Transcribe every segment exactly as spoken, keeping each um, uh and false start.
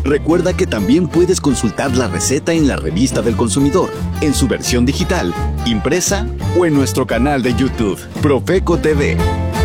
Recuerda que también puedes consultar la receta en la Revista del Consumidor, en su versión digital, impresa o en nuestro canal de YouTube, Profeco T V.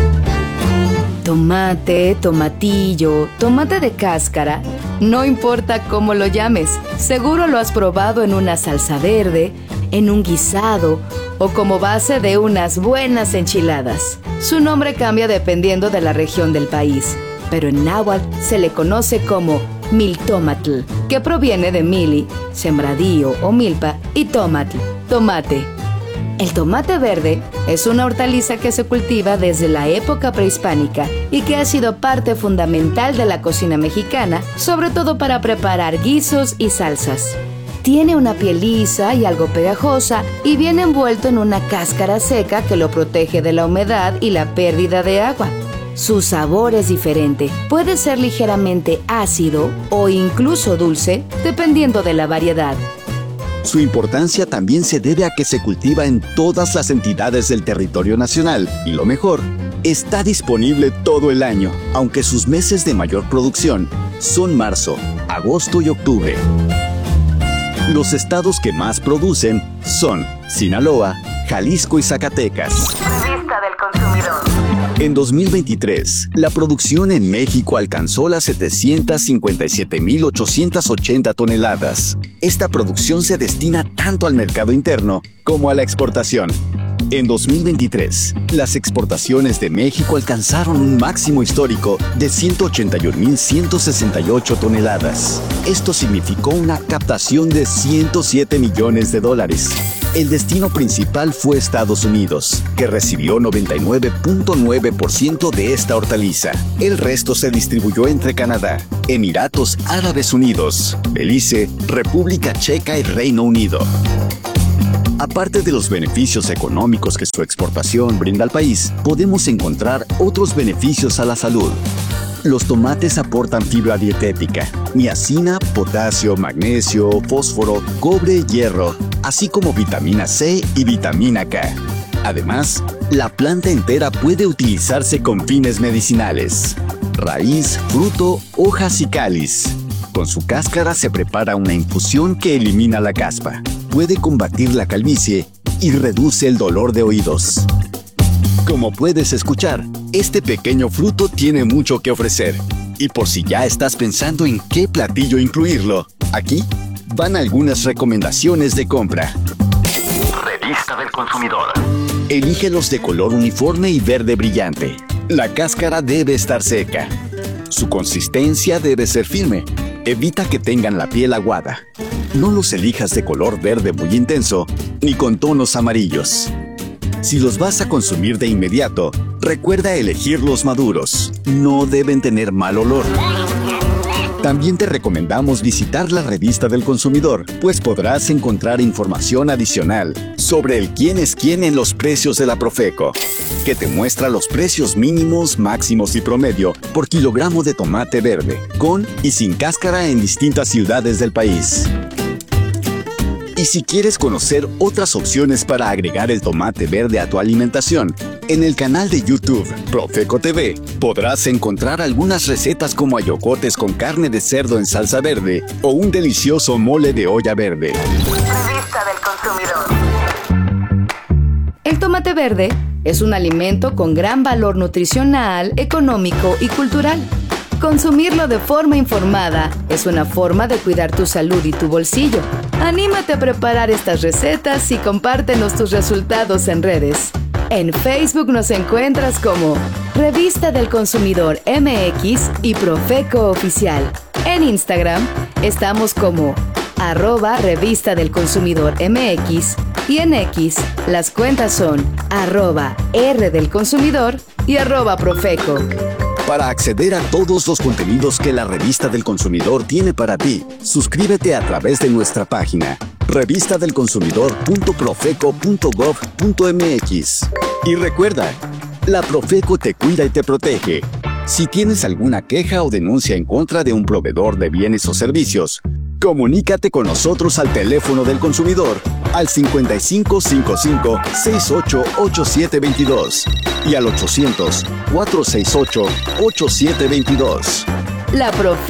Tomate, tomatillo, tomate de cáscara, no importa cómo lo llames, seguro lo has probado en una salsa verde, en un guisado o como base de unas buenas enchiladas. Su nombre cambia dependiendo de la región del país, pero en náhuatl se le conoce como miltomatl, que proviene de mili, sembradío o milpa, y tomatl, tomate. El tomate verde es una hortaliza que se cultiva desde la época prehispánica y que ha sido parte fundamental de la cocina mexicana, sobre todo para preparar guisos y salsas. Tiene una piel lisa y algo pegajosa y viene envuelto en una cáscara seca que lo protege de la humedad y la pérdida de agua. Su sabor es diferente, puede ser ligeramente ácido o incluso dulce, dependiendo de la variedad. Su importancia también se debe a que se cultiva en todas las entidades del territorio nacional y, lo mejor, está disponible todo el año, aunque sus meses de mayor producción son marzo, agosto y octubre. Los estados que más producen son Sinaloa, Jalisco y Zacatecas. Revista del Consumidor. En dos mil veintitrés, la producción en México alcanzó las setecientas cincuenta y siete mil ochocientas ochenta toneladas. Esta producción se destina tanto al mercado interno como a la exportación. En dos mil veintitrés, las exportaciones de México alcanzaron un máximo histórico de ciento ochenta y un mil ciento sesenta y ocho toneladas. Esto significó una captación de ciento siete millones de dólares. El destino principal fue Estados Unidos, que recibió noventa y nueve punto nueve por ciento de esta hortaliza. El resto se distribuyó entre Canadá, Emiratos Árabes Unidos, Belice, República Checa y Reino Unido. Aparte de los beneficios económicos que su exportación brinda al país, podemos encontrar otros beneficios a la salud. Los tomates aportan fibra dietética, niacina, potasio, magnesio, fósforo, cobre, hierro, así como vitamina C y vitamina K. Además, la planta entera puede utilizarse con fines medicinales. Raíz, fruto, hojas y cáliz. Con su cáscara se prepara una infusión que elimina la caspa. Puede combatir la calvicie y reduce el dolor de oídos. Como puedes escuchar, este pequeño fruto tiene mucho que ofrecer. Y por si ya estás pensando en qué platillo incluirlo, aquí van algunas recomendaciones de compra. Revista del Consumidor. Elígelos de color uniforme y verde brillante. La cáscara debe estar seca. Su consistencia debe ser firme. Evita que tengan la piel aguada. No los elijas de color verde muy intenso, ni con tonos amarillos. Si los vas a consumir de inmediato, recuerda elegirlos maduros. No deben tener mal olor. También te recomendamos visitar la Revista del Consumidor, pues podrás encontrar información adicional sobre el quién es quién en los precios de la Profeco, que te muestra los precios mínimos, máximos y promedio por kilogramo de tomate verde, con y sin cáscara en distintas ciudades del país. Y si quieres conocer otras opciones para agregar el tomate verde a tu alimentación, en el canal de YouTube Profeco T V podrás encontrar algunas recetas como ayocotes con carne de cerdo en salsa verde o un delicioso mole de olla verde. Revista del Consumidor. El tomate verde es un alimento con gran valor nutricional, económico y cultural. Consumirlo de forma informada es una forma de cuidar tu salud y tu bolsillo. Anímate a preparar estas recetas y compártenos tus resultados en redes. En Facebook nos encuentras como Revista del Consumidor M X y Profeco Oficial. En Instagram estamos como arroba Revista del Consumidor M X y en X las cuentas son arroba R del Consumidor y arroba Profeco. Para acceder a todos los contenidos que la Revista del Consumidor tiene para ti, suscríbete a través de nuestra página revista del consumidor punto profeco punto gov punto m x. Y recuerda, la Profeco te cuida y te protege. Si tienes alguna queja o denuncia en contra de un proveedor de bienes o servicios, comunícate con nosotros al teléfono del consumidor al cincuenta y cinco cincuenta y cinco sesenta y ocho ochenta y siete veintidós y al ochocientos cuatrocientos sesenta y ocho ochenta y siete veintidós. La Profeco